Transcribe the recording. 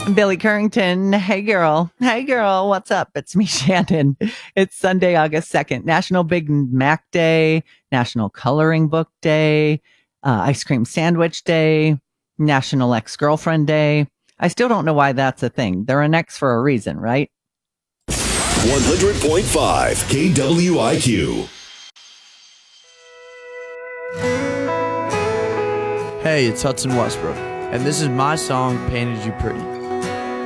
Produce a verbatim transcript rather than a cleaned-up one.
Billy Currington. Hey, girl. Hey, girl. What's up? It's me, Shannon. It's Sunday, August second, National Big Mac Day, National Coloring Book Day, uh, Ice Cream Sandwich Day, National Ex-Girlfriend Day. I still don't know why that's a thing. They're an ex for a reason, right? one hundred point five K W I Q. Hey, it's Hudson Westbrook, and this is my song, Painted You Pretty.